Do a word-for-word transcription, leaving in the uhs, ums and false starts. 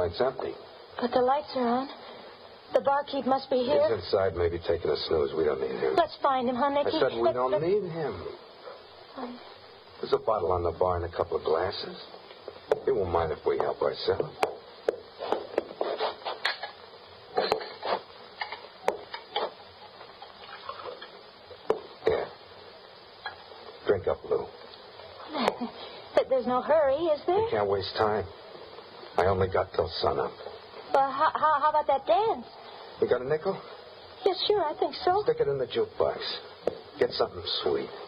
Inside's empty. But the lights are on. The barkeep must be here. He's inside, maybe taking a snooze. We don't need him. Let's find him, huh, Nicky? I said we Let, don't let... need him. Um... There's a bottle on the bar and a couple of glasses. He won't mind if we help ourselves. Here. Drink up, Lou. There's no hurry, is there? We can't waste time. I only got till sunup. Well, how, how, how about that dance? You got a nickel? Yes, sure, I think so. Stick it in the jukebox. Get something sweet.